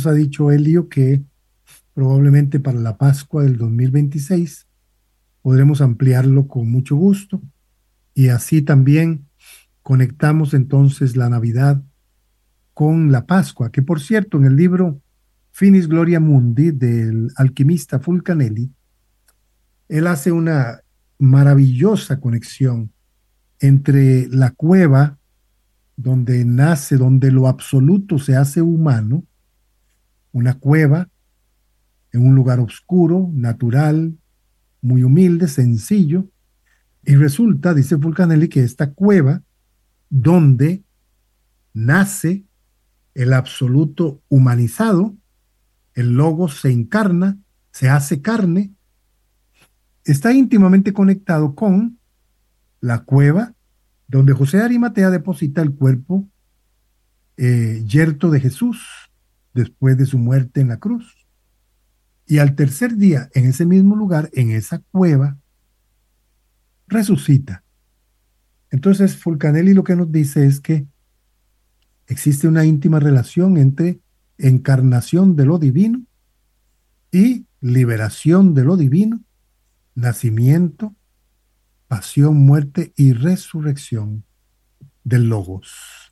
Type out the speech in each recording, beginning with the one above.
ha dicho Elio que probablemente para la Pascua del 2026 podremos ampliarlo con mucho gusto y así también conectamos entonces la Navidad con la Pascua, que por cierto en el libro Finis Gloria Mundi del alquimista Fulcanelli, él hace una maravillosa conexión entre la cueva donde nace, donde lo absoluto se hace humano, una cueva en un lugar oscuro, natural, muy humilde, sencillo, y resulta, dice Fulcanelli, que esta cueva donde nace el absoluto humanizado, el Logos se encarna, se hace carne, está íntimamente conectado con la cueva donde José de Arimatea deposita el cuerpo yerto de Jesús después de su muerte en la cruz. Y al tercer día, en ese mismo lugar, en esa cueva, resucita. Entonces, Fulcanelli lo que nos dice es que existe una íntima relación entre encarnación de lo divino y liberación de lo divino, nacimiento, pasión, muerte y resurrección del Logos.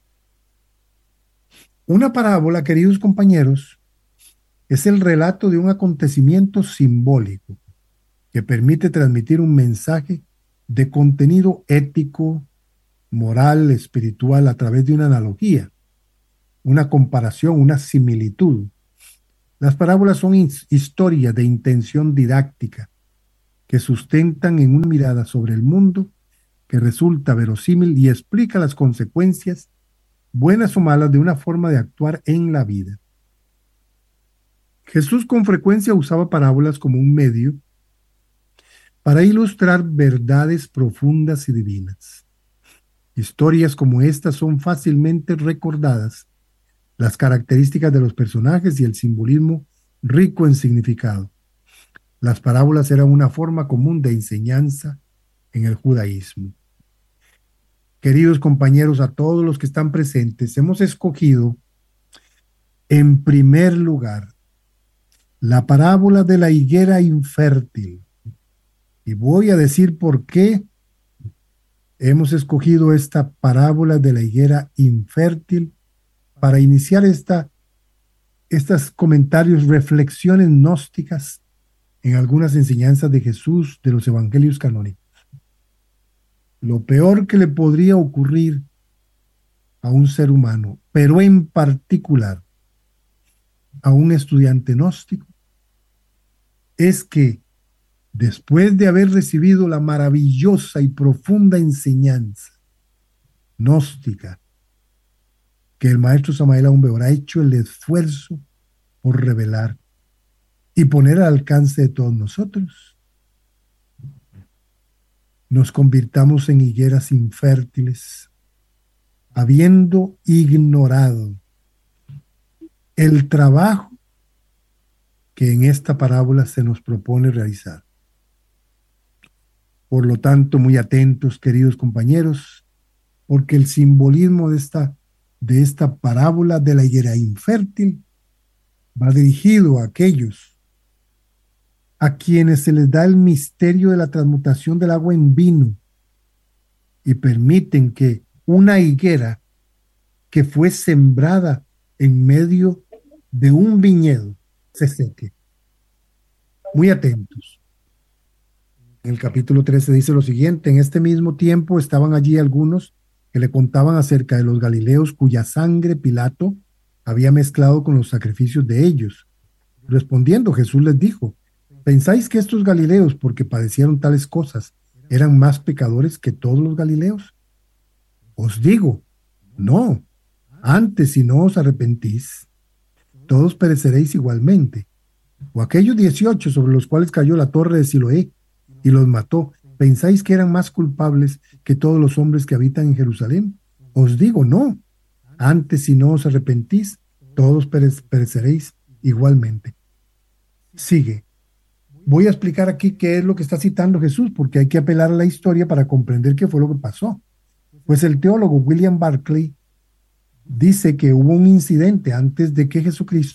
Una parábola, queridos compañeros, es el relato de un acontecimiento simbólico que permite transmitir un mensaje de contenido ético, moral, espiritual a través de una analogía, una comparación, una similitud. Las parábolas son historias de intención didáctica que sustentan en una mirada sobre el mundo que resulta verosímil y explica las consecuencias, buenas o malas, de una forma de actuar en la vida. Jesús con frecuencia usaba parábolas como un medio para ilustrar verdades profundas y divinas. Historias como estas son fácilmente recordadas, las características de los personajes y el simbolismo rico en significado. Las parábolas eran una forma común de enseñanza en el judaísmo. Queridos compañeros, a todos los que están presentes, hemos escogido en primer lugar la parábola de la higuera infértil. Y voy a decir por qué hemos escogido esta parábola de la higuera infértil para iniciar estos comentarios, reflexiones gnósticas en algunas enseñanzas de Jesús de los evangelios canónicos. Lo peor que le podría ocurrir a un ser humano, pero en particular a un estudiante gnóstico, es que después de haber recibido la maravillosa y profunda enseñanza gnóstica que el maestro Samael Aún Weor ha hecho el esfuerzo por revelar y poner al alcance de todos nosotros, nos convirtamos en higueras infértiles, habiendo ignorado el trabajo que en esta parábola se nos propone realizar. Por lo tanto, muy atentos, queridos compañeros, porque el simbolismo de esta parábola de la higuera infértil va dirigido a aquellos a quienes se les da el misterio de la transmutación del agua en vino y permiten que una higuera que fue sembrada en medio de un viñedo se seque. Muy atentos. En el capítulo 13 dice lo siguiente: en este mismo tiempo estaban allí algunos que le contaban acerca de los galileos cuya sangre Pilato había mezclado con los sacrificios de ellos. Respondiendo, Jesús les dijo: ¿pensáis que estos galileos, porque padecieron tales cosas, eran más pecadores que todos los galileos? Os digo, no. Antes, si no os arrepentís, todos pereceréis igualmente. O aquellos 18 sobre los cuales cayó la torre de Siloé y los mató, ¿pensáis que eran más culpables que todos los hombres que habitan en Jerusalén? Os digo, no. Antes, si no os arrepentís, todos pereceréis igualmente. Sigue. Voy a explicar aquí qué es lo que está citando Jesús, porque hay que apelar a la historia para comprender qué fue lo que pasó. Pues el teólogo William Barclay dice que hubo un incidente antes de que Jesucristo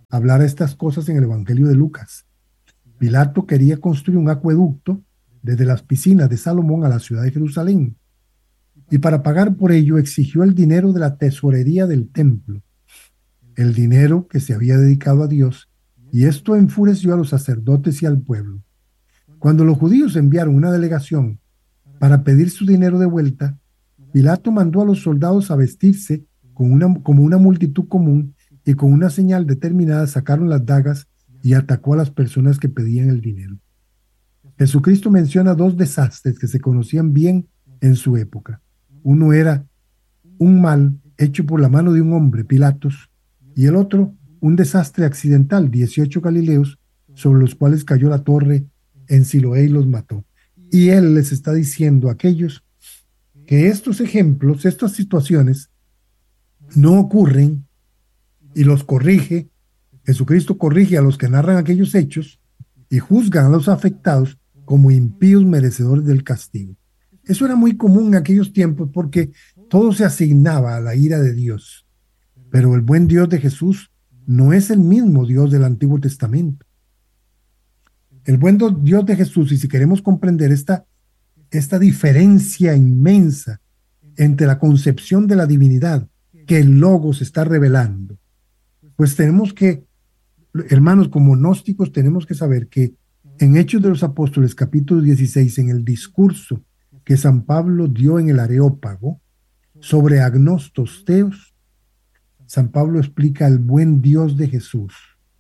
hablar estas cosas en el Evangelio de Lucas. Pilato quería construir un acueducto desde las piscinas de Salomón a la ciudad de Jerusalén, y para pagar por ello exigió el dinero de la tesorería del templo, el dinero que se había dedicado a Dios, y esto enfureció a los sacerdotes y al pueblo. Cuando los judíos enviaron una delegación para pedir su dinero de vuelta, Pilato mandó a los soldados a vestirse como una multitud común, y con una señal determinada sacaron las dagas y atacó a las personas que pedían el dinero. Jesucristo menciona dos desastres que se conocían bien en su época. Uno era un mal hecho por la mano de un hombre, Pilatos, y el otro, un desastre accidental, 18 galileos, sobre los cuales cayó la torre en Siloé y los mató. Y él les está diciendo a aquellos que estos ejemplos, estas situaciones, no ocurren, y los corrige. Jesucristo corrige a los que narran aquellos hechos y juzgan a los afectados como impíos merecedores del castigo. Eso era muy común en aquellos tiempos porque todo se asignaba a la ira de Dios. Pero el buen Dios de Jesús no es el mismo Dios del Antiguo Testamento. El buen Dios de Jesús, y si queremos comprender esta diferencia inmensa entre la concepción de la divinidad que el Logos está revelando, pues tenemos que, hermanos, como gnósticos, tenemos que saber que en Hechos de los Apóstoles, capítulo 16, en el discurso que San Pablo dio en el Areópago sobre agnostos teos, San Pablo explica el buen Dios de Jesús.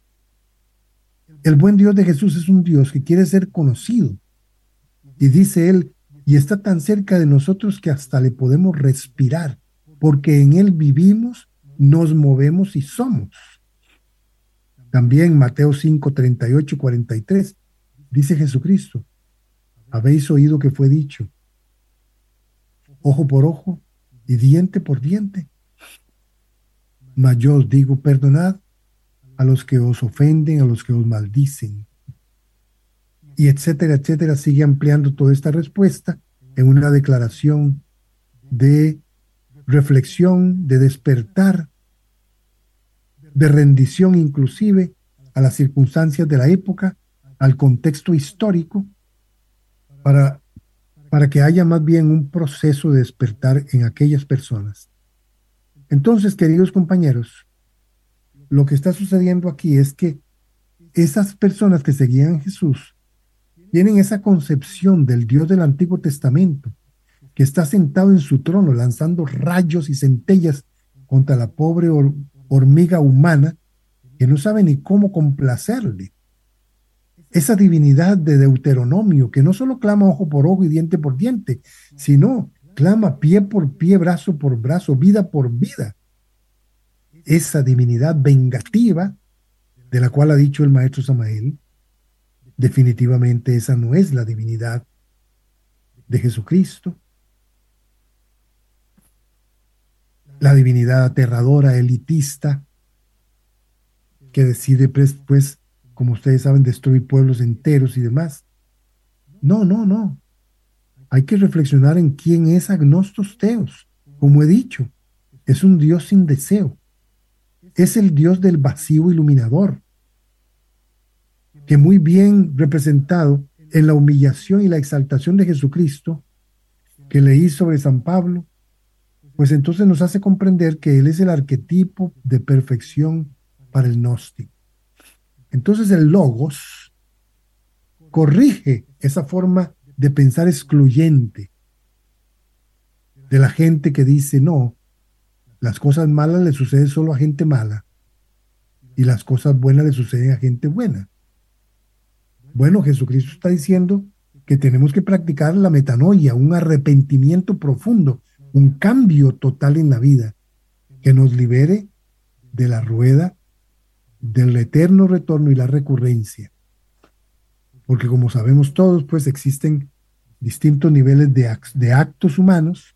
El buen Dios de Jesús es un Dios que quiere ser conocido. Y dice él, y está tan cerca de nosotros que hasta le podemos respirar, porque en él vivimos, nos movemos y somos. También Mateo 5, 38, 43, dice Jesucristo, habéis oído que fue dicho, ojo por ojo y diente por diente. Mas yo os digo, perdonad a los que os ofenden, a los que os maldicen. Y etcétera, etcétera, sigue ampliando toda esta respuesta en una declaración de reflexión, de despertar, de rendición inclusive a las circunstancias de la época, al contexto histórico, para que haya más bien un proceso de despertar en aquellas personas. Entonces, queridos compañeros, lo que está sucediendo aquí es que esas personas que seguían a Jesús tienen esa concepción del Dios del Antiguo Testamento, que está sentado en su trono lanzando rayos y centellas contra la pobre hormiga humana que no sabe ni cómo complacerle. Esa divinidad de Deuteronomio que no solo clama ojo por ojo y diente por diente, sino clama pie por pie, brazo por brazo, vida por vida. Esa divinidad vengativa de la cual ha dicho el maestro Samael, definitivamente esa no es la divinidad de Jesucristo. La divinidad aterradora, elitista, que decide, pues, como ustedes saben, destruir pueblos enteros y demás. No, no, no. Hay que reflexionar en quién es Agnostos Theos. Como he dicho, es un Dios sin deseo. Es el Dios del vacío iluminador, que muy bien representado en la humillación y la exaltación de Jesucristo que leí sobre San Pablo, pues entonces nos hace comprender que Él es el arquetipo de perfección para el gnóstico. Entonces el Logos corrige esa forma de pensar excluyente de la gente que dice, no, las cosas malas le suceden solo a gente mala y las cosas buenas le suceden a gente buena. Bueno, Jesucristo está diciendo que tenemos que practicar la metanoia, un arrepentimiento profundo, un cambio total en la vida, que nos libere de la rueda del eterno retorno y la recurrencia. Porque como sabemos todos, pues existen distintos niveles de actos humanos.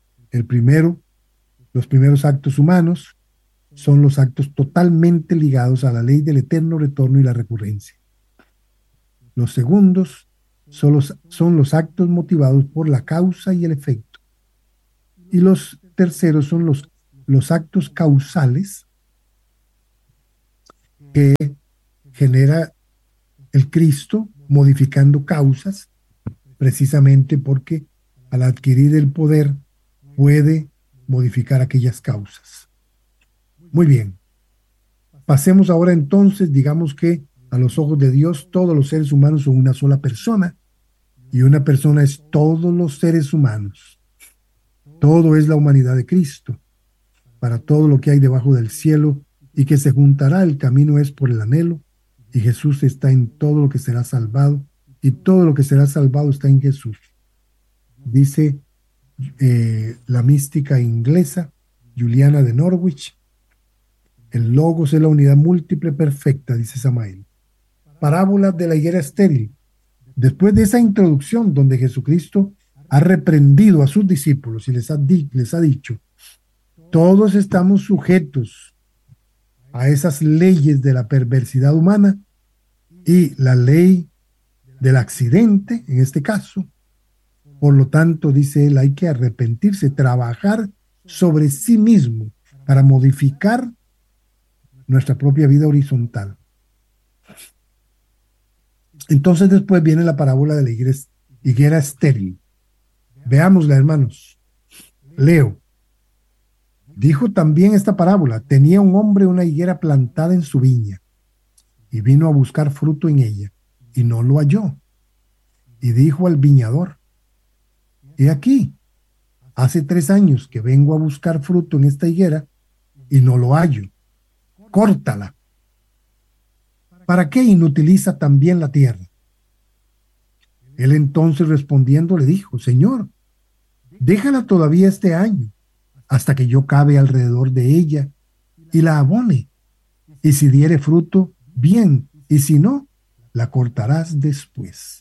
Los primeros actos humanos son los actos totalmente ligados a la ley del eterno retorno y la recurrencia. Los segundos son los actos motivados por la causa y el efecto. Y los terceros son los actos causales genera el Cristo modificando causas, precisamente porque al adquirir el poder puede modificar aquellas causas. Muy bien. Pasemos ahora entonces, digamos que a los ojos de Dios todos los seres humanos son una sola persona y una persona es todos los seres humanos. Todo es la humanidad de Cristo. Para todo lo que hay debajo del cielo y que se juntará, el camino es por el anhelo y Jesús está en todo lo que será salvado y todo lo que será salvado está en Jesús. Dice la mística inglesa Juliana de Norwich, el logos es la unidad múltiple perfecta, dice Samael. Parábola de la higuera estéril. Después de esa introducción donde Jesucristo ha reprendido a sus discípulos y les ha dicho, todos estamos sujetos a esas leyes de la perversidad humana y la ley del accidente, en este caso. Por lo tanto, dice él, hay que arrepentirse, trabajar sobre sí mismo para modificar nuestra propia vida horizontal. Entonces después viene la parábola de la higuera estéril. Veámosla, hermanos. Leo. Dijo también esta parábola, tenía un hombre una higuera plantada en su viña y vino a buscar fruto en ella y no lo halló. Y dijo al viñador, he aquí, hace 3 años que vengo a buscar fruto en esta higuera y no lo hallo. Córtala. ¿Para qué inutiliza también la tierra? Él entonces respondiendo le dijo, Señor, déjala todavía este año, hasta que yo cabe alrededor de ella y la abone. Y si diere fruto, bien, y si no, la cortarás después.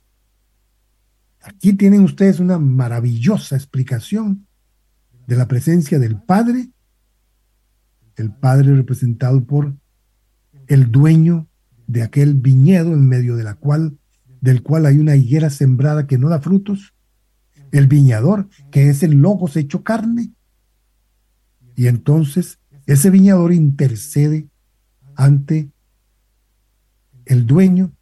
Aquí tienen ustedes una maravillosa explicación de la presencia del Padre, el Padre representado por el dueño de aquel viñedo en medio del cual hay una higuera sembrada que no da frutos, el viñador, que es el Logos hecho carne, y entonces ese viñador intercede ante el dueño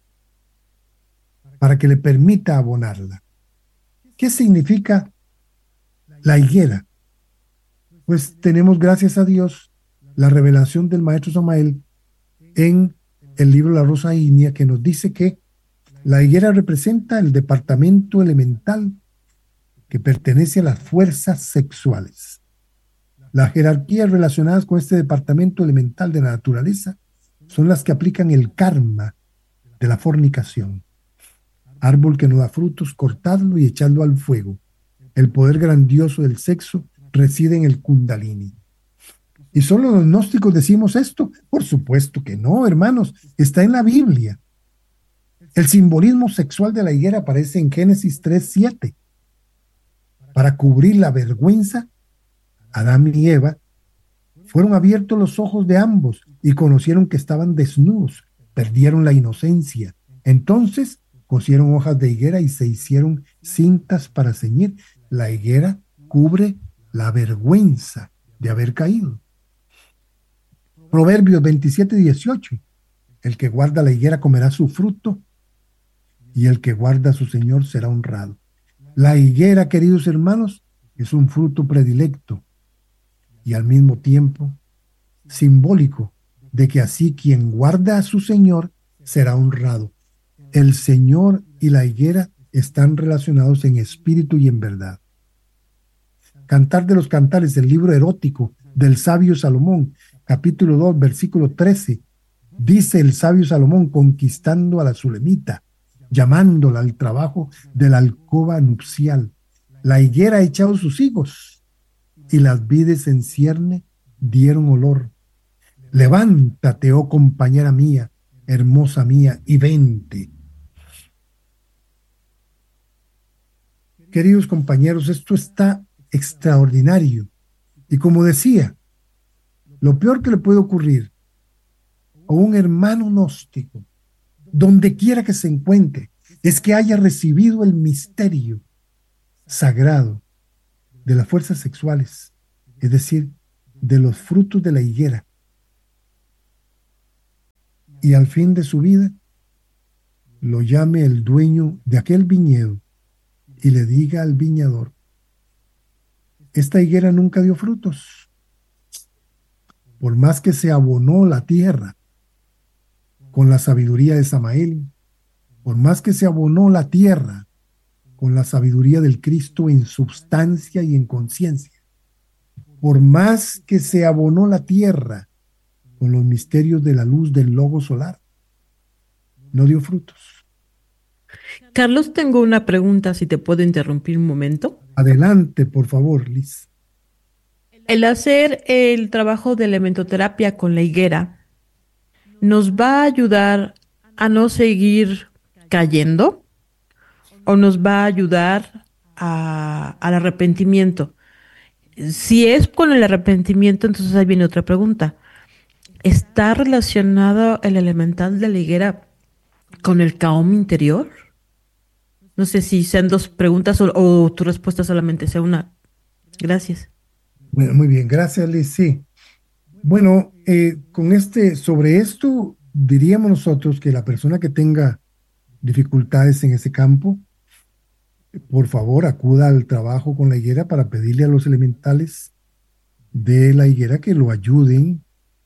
para que le permita abonarla. ¿Qué significa la higuera? Pues tenemos, gracias a Dios, la revelación del maestro Samael en el libro La Rosa Ígnea, que nos dice que la higuera representa el departamento elemental que pertenece a las fuerzas sexuales. Las jerarquías relacionadas con este departamento elemental de la naturaleza son las que aplican el karma de la fornicación. Árbol que no da frutos, cortadlo y echadlo al fuego. El poder grandioso del sexo reside en el kundalini. ¿Y solo los gnósticos decimos esto? Por supuesto que no, hermanos. Está en la Biblia. El simbolismo sexual de la higuera aparece en Génesis 3:7. Para cubrir la vergüenza, Adán y Eva fueron abiertos los ojos de ambos y conocieron que estaban desnudos, perdieron la inocencia. Entonces cosieron hojas de higuera y se hicieron cintas para ceñir. La higuera cubre la vergüenza de haber caído. Proverbios 27:18. El que guarda la higuera comerá su fruto y el que guarda a su Señor será honrado. La higuera, queridos hermanos, es un fruto predilecto y al mismo tiempo simbólico de que así quien guarda a su Señor será honrado. El Señor y la higuera están relacionados en espíritu y en verdad. Cantar de los Cantares, el libro erótico del sabio Salomón, capítulo 2, versículo 13, dice el sabio Salomón conquistando a la Sulemita, llamándola al trabajo de la alcoba nupcial. La higuera ha echado sus higos y las vides en cierne dieron olor. Levántate, oh compañera mía, hermosa mía, y vente. Queridos compañeros, esto está extraordinario. Y como decía, lo peor que le puede ocurrir a un hermano gnóstico, donde quiera que se encuentre, es que haya recibido el misterio sagrado de las fuerzas sexuales, es decir, de los frutos de la higuera. y al fin de su vida lo llame el dueño de aquel viñedo y le diga al viñador: esta higuera nunca dio frutos, por más que se abonó la tierra con la sabiduría de Samael, por más que se abonó la tierra con la sabiduría del Cristo en substancia y en conciencia, por más que se abonó la tierra con los misterios de la luz del logo solar, no dio frutos. Carlos, tengo una pregunta, si te puedo interrumpir un momento. Adelante, por favor, Liz. El hacer el trabajo de elementoterapia con la higuera nos va a ayudar a no seguir cayendo o nos va a ayudar al arrepentimiento. Si es con el arrepentimiento, entonces ahí viene otra pregunta. ¿Está relacionado el elemental de la higuera con el Kaom interior? No sé si sean dos preguntas o tu respuesta solamente sea una. Gracias. Bueno, muy bien, gracias, Liz. Sí. Bueno, sobre esto, diríamos nosotros que la persona que tenga dificultades en ese campo, por favor, acuda al trabajo con la higuera para pedirle a los elementales de la higuera que lo ayuden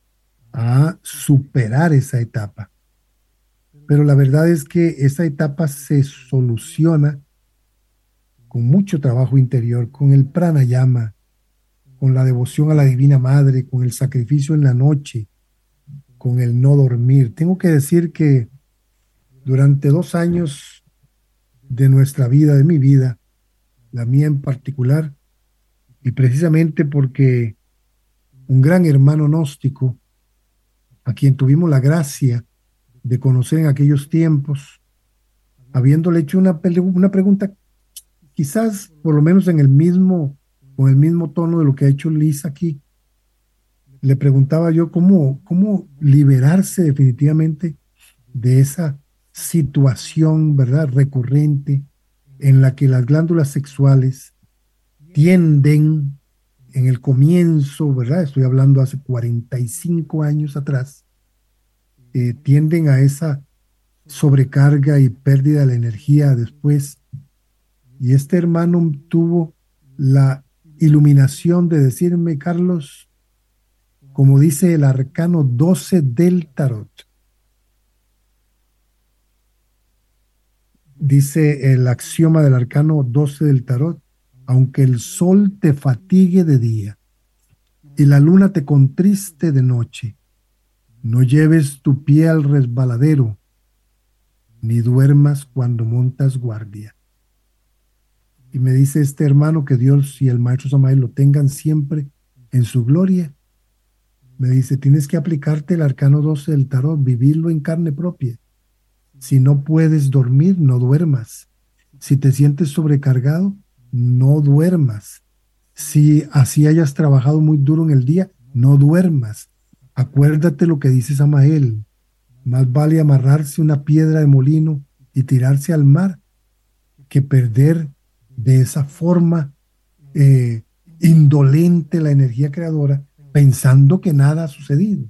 a superar esa etapa. Pero la verdad es que esa etapa se soluciona con mucho trabajo interior, con el pranayama, con la devoción a la Divina Madre, con el sacrificio en la noche, con el no dormir. Tengo que decir que durante 2 años de nuestra vida, de mi vida, la mía en particular, y precisamente porque un gran hermano gnóstico, a quien tuvimos la gracia de conocer en aquellos tiempos, habiéndole hecho una pregunta, quizás por lo menos con el mismo tono de lo que ha hecho Liz aquí, le preguntaba yo cómo liberarse definitivamente de esa situación, ¿verdad?, recurrente en la que las glándulas sexuales tienden en el comienzo, ¿verdad? Estoy hablando hace 45 años atrás, tienden a esa sobrecarga y pérdida de la energía después. Y este hermano tuvo la iluminación de decirme: Carlos, como dice el arcano 12 del tarot, dice el axioma del arcano 12 del tarot: aunque el sol te fatigue de día y la luna te contriste de noche, no lleves tu pie al resbaladero, ni duermas cuando montas guardia. Y me dice este hermano, que Dios y el Maestro Samael lo tengan siempre en su gloria. Me dice: tienes que aplicarte el arcano 12 del tarot, vivirlo en carne propia. Si no puedes dormir, no duermas. Si te sientes sobrecargado, no duermas. Si así hayas trabajado muy duro en el día, no duermas. Acuérdate lo que dice Samael: más vale amarrarse una piedra de molino y tirarse al mar que perder de esa forma indolente la energía creadora, pensando que nada ha sucedido.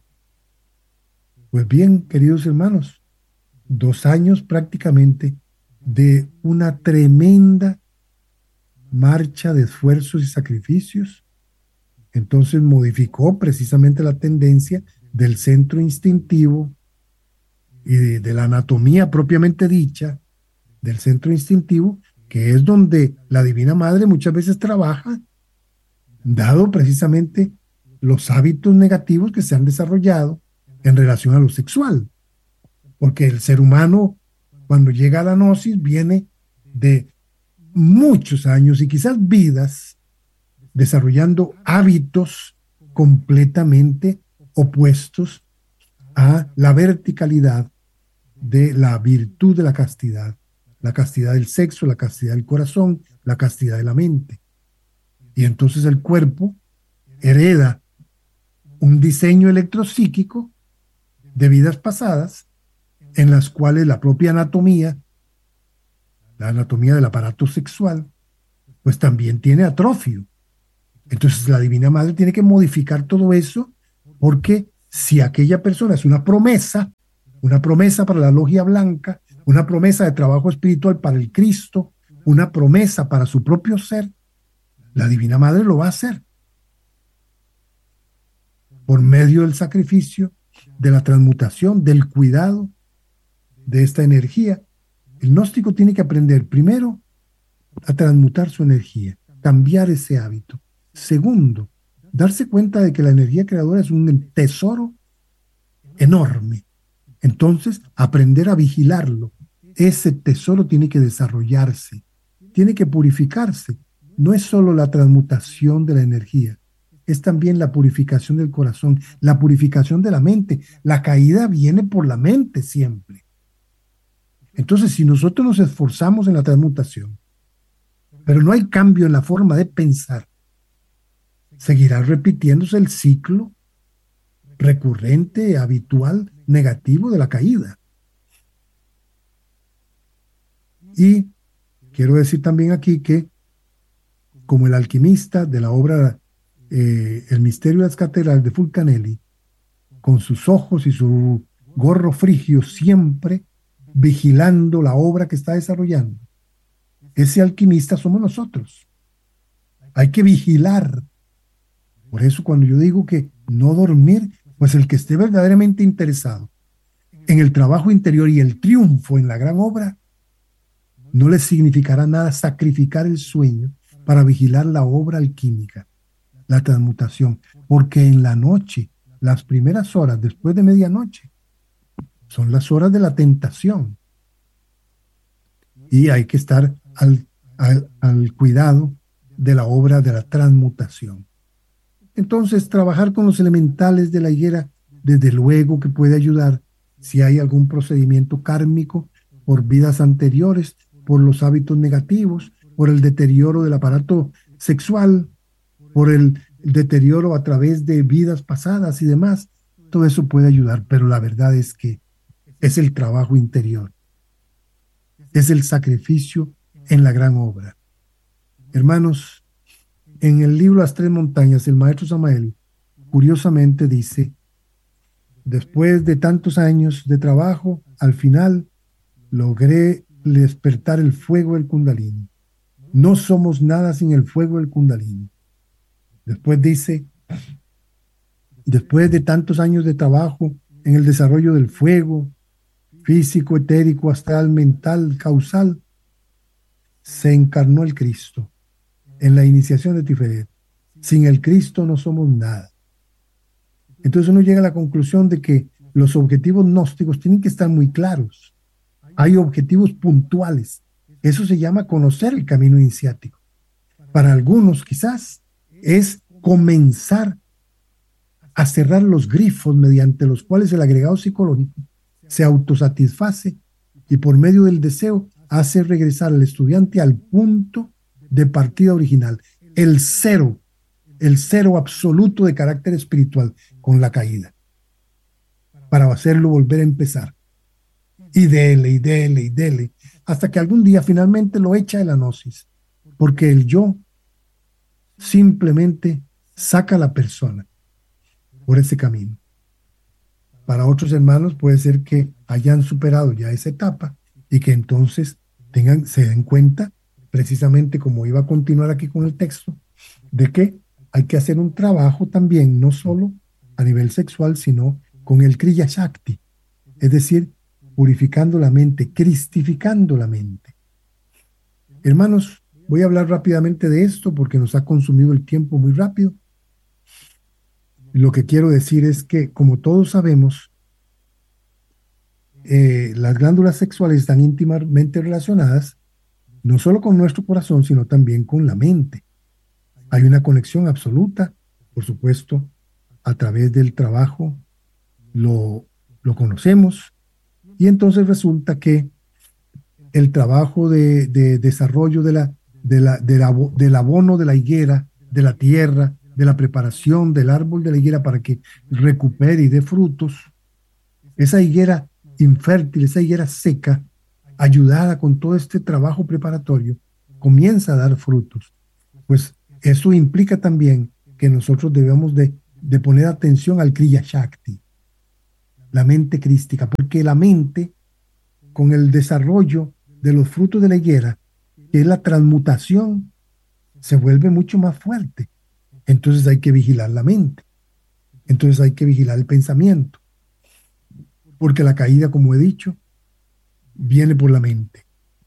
Pues bien, queridos hermanos, 2 años prácticamente de una tremenda marcha de esfuerzos y sacrificios. Entonces modificó precisamente la tendencia del centro instintivo y de la anatomía propiamente dicha del centro instintivo, que es donde la Divina Madre muchas veces trabaja, dado precisamente los hábitos negativos que se han desarrollado en relación a lo sexual. Porque el ser humano, cuando llega a la gnosis, viene de muchos años y quizás vidas desarrollando hábitos completamente opuestos a la verticalidad de la virtud de la castidad del sexo, la castidad del corazón, la castidad de la mente. Y entonces el cuerpo hereda un diseño electropsíquico de vidas pasadas en las cuales la propia anatomía, la anatomía del aparato sexual, pues también tiene atrofio. Entonces la Divina Madre tiene que modificar todo eso, porque si aquella persona es una una promesa para la logia blanca, una promesa de trabajo espiritual para el Cristo, una promesa para su propio ser, la Divina Madre lo va a hacer por medio del sacrificio, de la transmutación, del cuidado de esta energía. El gnóstico tiene que aprender primero a transmutar su energía, cambiar ese hábito. Segundo, darse cuenta de que la energía creadora es un tesoro enorme. Entonces, aprender a vigilarlo. Ese tesoro tiene que desarrollarse, tiene que purificarse. No es solo la transmutación de la energía, es también la purificación del corazón, la purificación de la mente. La caída viene por la mente siempre. Entonces, si nosotros nos esforzamos en la transmutación, pero no hay cambio en la forma de pensar, seguirá repitiéndose el ciclo recurrente, habitual, negativo de la caída. Y quiero decir también aquí que, como el alquimista de la obra El misterio de las catedrales de Fulcanelli, con sus ojos y su gorro frigio siempre vigilando la obra que está desarrollando, ese alquimista somos nosotros. Hay que vigilar. Por eso cuando yo digo que no dormir, pues el que esté verdaderamente interesado en el trabajo interior y el triunfo en la gran obra, no le significará nada sacrificar el sueño para vigilar la obra alquímica, la transmutación, porque en la noche, las primeras horas después de medianoche, son las horas de la tentación. Y hay que estar al cuidado de la obra de la transmutación. Entonces, trabajar con los elementales de la higuera, desde luego que puede ayudar si hay algún procedimiento kármico por vidas anteriores, por los hábitos negativos, por el deterioro del aparato sexual, por el deterioro a través de vidas pasadas y demás. Todo eso puede ayudar, pero la verdad es que es el trabajo interior, es el sacrificio en la gran obra. Hermanos, en el libro Las Tres Montañas, el maestro Samael curiosamente dice: después de tantos años de trabajo, al final logré despertar el fuego del Kundalini. No somos nada sin el fuego del Kundalini. Después dice: después de tantos años de trabajo en el desarrollo del fuego físico, etérico, astral, mental, causal, se encarnó el Cristo en la iniciación de Tiferet. Sin el Cristo no somos nada. Entonces uno llega a la conclusión de que los objetivos gnósticos tienen que estar muy claros. Hay objetivos puntuales. Eso se llama conocer el camino iniciático. Para algunos quizás es comenzar a cerrar los grifos mediante los cuales el agregado psicológico se autosatisface y por medio del deseo hace regresar al estudiante al punto de partida original, el cero absoluto de carácter espiritual con la caída, para hacerlo volver a empezar. Y dele, hasta que algún día finalmente lo echa de la gnosis, porque el yo simplemente saca a la persona por ese camino. Para otros hermanos puede ser que hayan superado ya esa etapa y que entonces se den cuenta, precisamente como iba a continuar aquí con el texto, de que hay que hacer un trabajo también, no solo a nivel sexual, sino con el Kriya Shakti, es decir, purificando la mente, cristificando la mente. Hermanos, voy a hablar rápidamente de esto porque nos ha consumido el tiempo muy rápido. Lo que quiero decir es que, como todos sabemos, las glándulas sexuales están íntimamente relacionadas no solo con nuestro corazón, sino también con la mente. Hay una conexión absoluta, por supuesto, a través del trabajo, lo conocemos, y entonces resulta que el trabajo de desarrollo del abono de la higuera, de la tierra, de la preparación del árbol de la higuera para que recupere y dé frutos, esa higuera infértil, esa higuera seca, ayudada con todo este trabajo preparatorio, comienza a dar frutos. Pues eso implica también que nosotros debemos de poner atención al Kriya Shakti, la mente crística, porque la mente, con el desarrollo de los frutos de la higuera, que es la transmutación, se vuelve mucho más fuerte. Entonces hay que vigilar la mente. Entonces hay que vigilar el pensamiento, porque la caída, como he dicho, viene por la mente.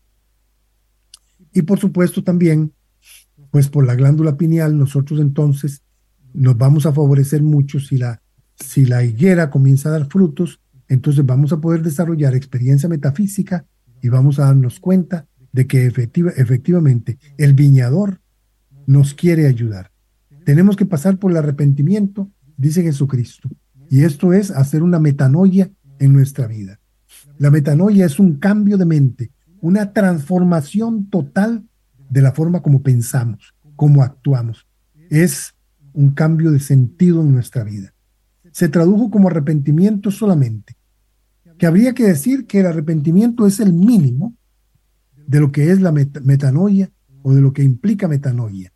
Y por supuesto también, pues por la glándula pineal, nosotros entonces nos vamos a favorecer mucho si la higuera comienza a dar frutos, entonces vamos a poder desarrollar experiencia metafísica y vamos a darnos cuenta de que efectivamente el viñador nos quiere ayudar. Tenemos que pasar por el arrepentimiento, dice Jesucristo, y esto es hacer una metanoia en nuestra vida. La metanoia es un cambio de mente, una transformación total de la forma como pensamos, como actuamos. Es un cambio de sentido en nuestra vida. Se tradujo como arrepentimiento solamente, que habría que decir que el arrepentimiento es el mínimo de lo que es la metanoia o de lo que implica metanoia.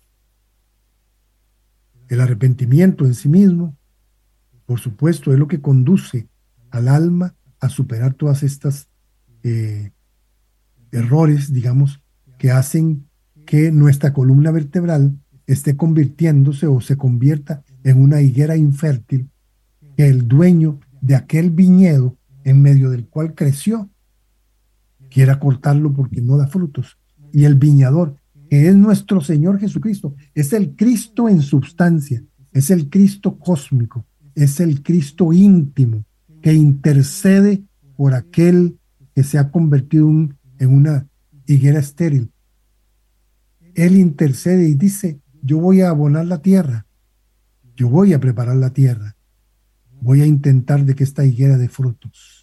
El arrepentimiento en sí mismo, por supuesto, es lo que conduce al alma a superar todas estas errores, digamos, que hacen que nuestra columna vertebral esté convirtiéndose o se convierta en una higuera infértil, que el dueño de aquel viñedo en medio del cual creció quiera cortarlo porque no da frutos. Y el viñador, que es nuestro Señor Jesucristo, es el Cristo en substancia, es el Cristo cósmico, es el Cristo íntimo, que intercede por aquel que se ha convertido en una higuera estéril. Él intercede y dice, yo voy a abonar la tierra, yo voy a preparar la tierra, voy a intentar de que esta higuera dé frutos.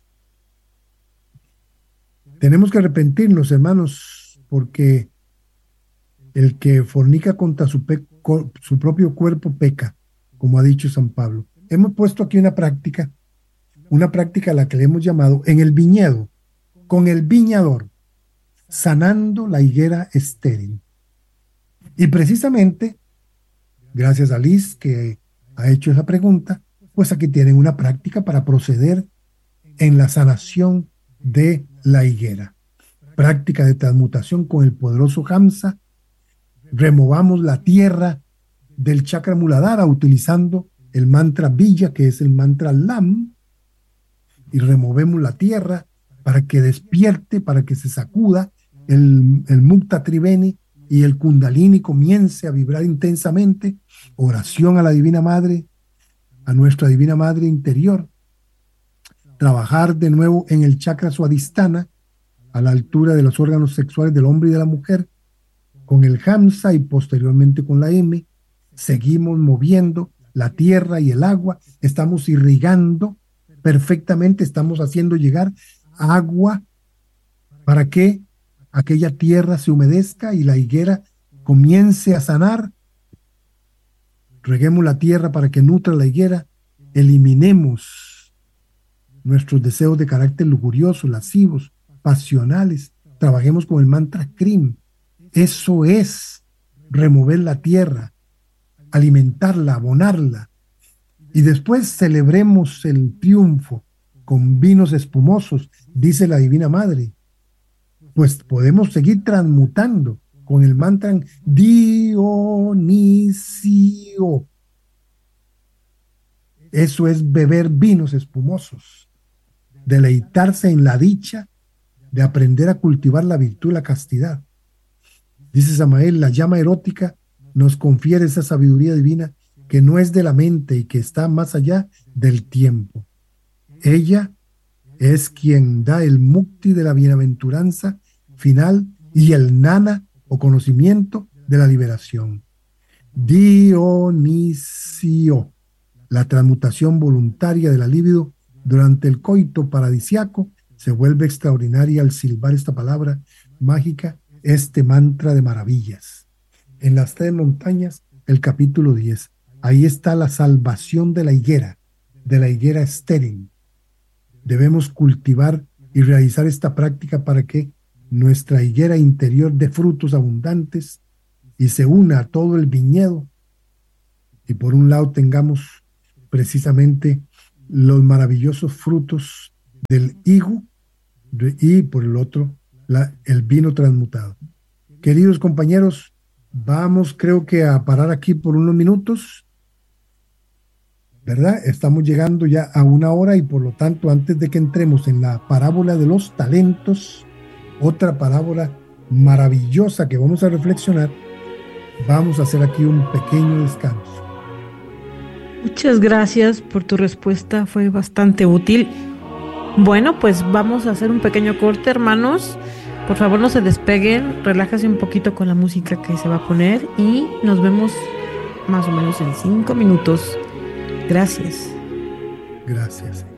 Tenemos que arrepentirnos, hermanos, porque el que fornica contra su propio cuerpo peca, como ha dicho San Pablo. Hemos puesto aquí una práctica a la que le hemos llamado en el viñedo, con el viñador, sanando la higuera estéril. Y precisamente, gracias a Liz, que ha hecho esa pregunta, pues aquí tienen una práctica para proceder en la sanación de la higuera. Práctica de transmutación con el poderoso Hamsa. Removamos la tierra del chakra Muladhara utilizando el mantra Villa, que es el mantra Lam, y removemos la tierra para que despierte, para que se sacuda el Mukta Triveni y el Kundalini comience a vibrar intensamente. Oración a la Divina Madre, a nuestra Divina Madre interior. Trabajar de nuevo en el chakra Swadhisthana, a la altura de los órganos sexuales del hombre y de la mujer, con el Hamsa y posteriormente con la M. Seguimos moviendo la tierra y el agua, estamos irrigando perfectamente, estamos haciendo llegar agua para que aquella tierra se humedezca y la higuera comience a sanar. Reguemos la tierra para que nutra la higuera, eliminemos nuestros deseos de carácter lujurioso, lascivos, pasionales, trabajemos con el mantra Krim. Eso es remover la tierra, alimentarla, abonarla, y después celebremos el triunfo con vinos espumosos, dice la Divina Madre. Pues podemos seguir transmutando con el mantra Dionisio. Eso es beber vinos espumosos, deleitarse en la dicha de aprender a cultivar la virtud y la castidad. Dice Samael, la llama erótica nos confiere esa sabiduría divina que no es de la mente y que está más allá del tiempo. Ella es quien da el mukti de la bienaventuranza final y el gnana o conocimiento de la liberación. Dionisio, la transmutación voluntaria de la libido durante el coito paradisiaco, se vuelve extraordinaria al silbar esta palabra mágica, este mantra de maravillas. En las 3 montañas, el capítulo 10. Ahí está la salvación de la higuera estéril. Debemos cultivar y realizar esta práctica para que nuestra higuera interior dé frutos abundantes y se una a todo el viñedo. Y por un lado tengamos precisamente los maravillosos frutos del higo y por el otro el vino transmutado. Queridos compañeros, vamos creo que a parar aquí por unos minutos, ¿verdad? Estamos llegando ya a 1 hora y por lo tanto antes de que entremos en la parábola de los talentos, otra parábola maravillosa que vamos a reflexionar, vamos a hacer aquí un pequeño descanso. Muchas gracias por tu respuesta, fue bastante útil. Bueno, pues vamos a hacer un pequeño corte, hermanos. Por favor, no se despeguen, relájese un poquito con la música que se va a poner y nos vemos más o menos en 5 minutos. Gracias. Gracias.